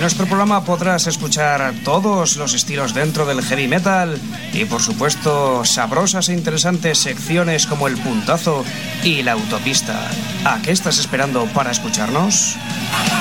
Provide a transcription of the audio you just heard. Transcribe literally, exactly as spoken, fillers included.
nuestro programa podrás escuchar todos los estilos dentro del heavy metal y, por supuesto, sabrosas e interesantes secciones como el puntazo y la autopista. ¿A qué estás esperando para escucharnos?